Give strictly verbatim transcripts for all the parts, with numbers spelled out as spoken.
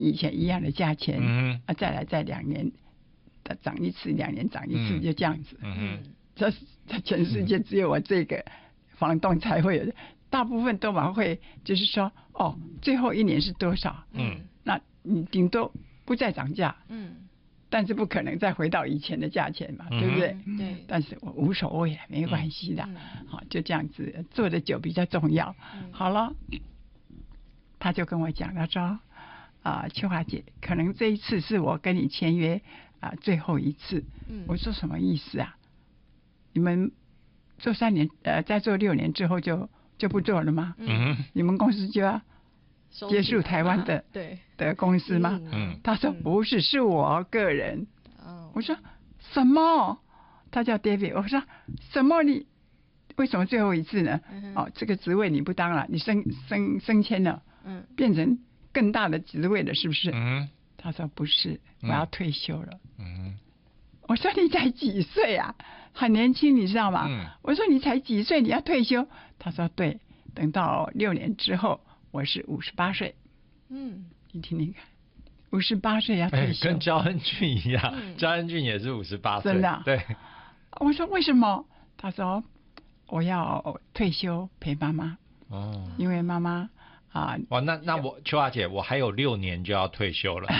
以前一样的价钱， 嗯啊，再来再两年涨一次，两年涨一次， 嗯就这样子。 嗯这在全世界只有我这个房东才会有，大部分都蛮会，就是说，哦，最后一年是多少？ 嗯， 那你顶多不再涨价， 嗯， 但是不可能再回到以前的价钱嘛， 嗯对不对？ 对。 但是我无所谓，没关系的， 嗯好，就这样子，做的久比较重要。 嗯好了，他就跟我讲，他说，啊、秋华姐，可能这一次是我跟你签约啊、最后一次。 嗯我说什么意思啊？你们做三年，呃，再做六年之后就就不做了吗？ 嗯你们公司就要收结束起来嘛台湾的对的公司吗？ 嗯他说嗯不是，是我个人。 哦我说什么？他叫 David。我说什么你？为什么最后一次呢？ 嗯哼哦，这个职位你不当了，你升升升迁了， 嗯变成更大的职位了，是不是？ 嗯他说不是，我嗯要退休了。 嗯我说你才几岁啊？很年轻，你知道吗？ 嗯我说你才几岁，你要退休？他说对，等到六年之后，我是五十八岁。 嗯你听听看，五十八岁要哎退，休。 跟焦恩俊一样， 嗯焦恩俊也是五十八岁， 真的啊对， 我说为什么？他说我要退休陪妈妈， 哦， 因为妈妈啊， 哇，那那我秋华姐，我还有六年就要退休了，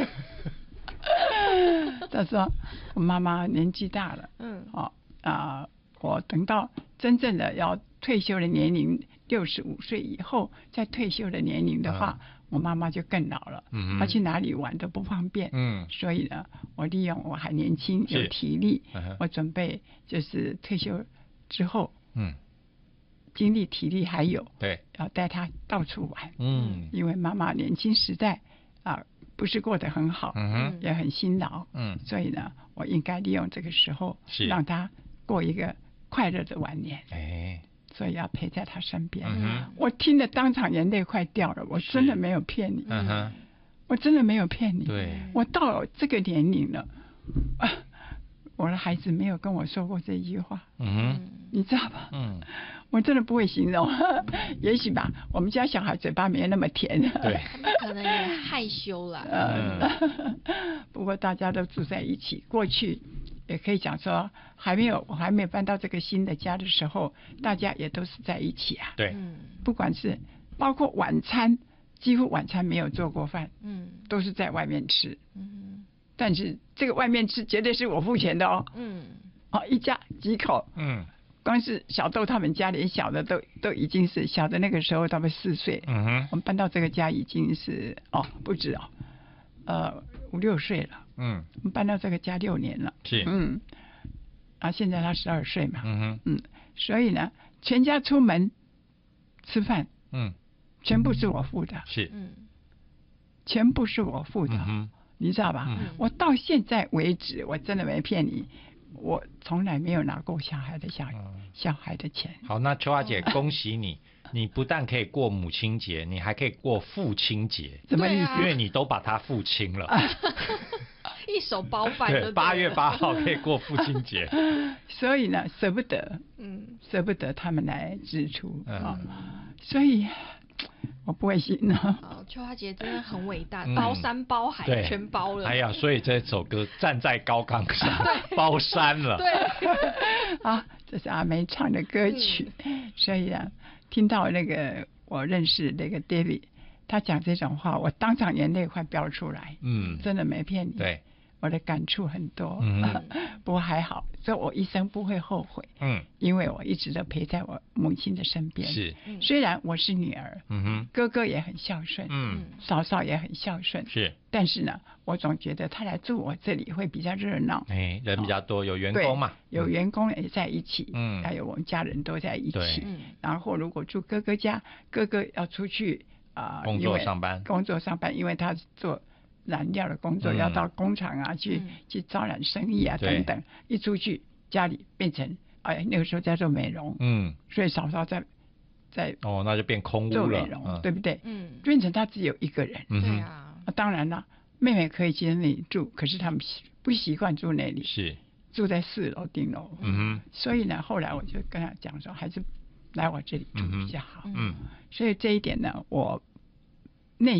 他说我妈妈年纪大了， 嗯哦啊、我等到真正的要退休的年龄，六十五岁以后再退休的年龄的话，我妈妈就更老了， 嗯哼她去哪里玩都不方便， 嗯所以呢，我利用我还年轻是有体力嗯哼， 我准备就是退休之后， 嗯， 精力体力还有， 对， 要带她到处玩， 嗯因为妈妈年轻时代啊、不是过得很好， 嗯哼也很辛劳， 嗯所以呢，我应该利用这个时候， 是让她过一个快乐的晚年， 哎， 所以要陪在她身边。 嗯哼我听得当场眼泪快掉了，我真的没有骗你， 嗯哼， 我真的没有骗你。 对， 我到了这个年龄了，啊，我的孩子没有跟我说过这句话， 嗯哼， 你知道吧？ 嗯， 我真的不会形容，也许吧，我们家小孩嘴巴没那么甜。 对， 他们可能也害羞啦。 呃，不过大家都住在一起，过去也可以讲说，还没有我还没有搬到这个新的家的时候，大家也都是在一起啊。 对， 嗯不管是包括晚餐，几乎晚餐没有做过饭， 嗯都是在外面吃。 嗯但是这个外面吃绝对是我付钱的哦， 嗯哦，一家几口， 嗯光是小豆他们家连小的都都已经是小的那个时候他们四岁， 嗯哼， 我们搬到这个家已经是哦不止哦，呃五六岁了， 嗯我们搬到这个家六年了， 是嗯，啊现在他十二岁嘛， 嗯哼， 嗯，所以呢，全家出门吃饭嗯全部是我付的， 是， 嗯全部是我付的， 嗯哼， 你知道吧？ 嗯我到现在为止，我真的没骗你，我从来没有拿过小孩的小、 嗯小孩的钱。 好，那秋华姐，恭喜你，你不但可以过母亲节，你还可以过父亲节， 什么意思？ 对啊因为你都把他父亲了。 一手包办对， 就八月了八号可以过父亲节。 所以呢，舍不得， 嗯舍不得他们来支出嗯啊、所以我不会信哦。 好，秋花姐真的很伟大， 嗯包山包海对， 全包了。 哎呀，所以这首歌站在高岗上，包山了。 对， 啊，这是阿梅唱的歌曲，所以啊，听到那个我认识那个 David，他讲这种话，我当场眼泪快飙出来， 嗯， 真的没骗你。 对， 我的感触很多， 嗯不过还好，所以我一生不会后悔， 嗯， 因为我一直都陪在我母亲的身边。 是， 嗯虽然我是女儿， 嗯哼， 哥哥也很孝顺， 嗯， 嫂嫂也很孝顺， 是， 但是呢，我总觉得他来住我这里会比较热闹。 哎，人比较多，有员对工嘛， 有员工也在一起， 嗯还有我们家人都在一对起。 嗯然后如果住哥哥家，哥哥要出去啊、 工作因为上班工作上班，因为他是做染料的工作， 嗯要到工厂啊去、 嗯去招揽生意啊对等等。一出去家里变成哎那个时候在做美容， 嗯， 所以嫂嫂在在哦，那就变空屋了， 做美容， 嗯对不对？ 嗯， 变成他只有一个人。 嗯哼， 对啊， 啊当然了，妹妹可以去那里住，可是他们习不习惯住那里， 是， 住在四楼顶楼。 嗯哼， 所以呢，后来我就跟他讲说，还是来我这里住嗯哼比较好。 嗯所以这一点呢，我内心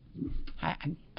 还